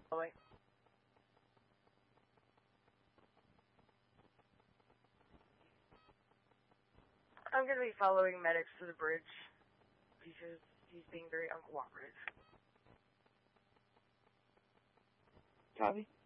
Bye. I'm going to be following medics to the bridge because he's being very uncooperative. Copy.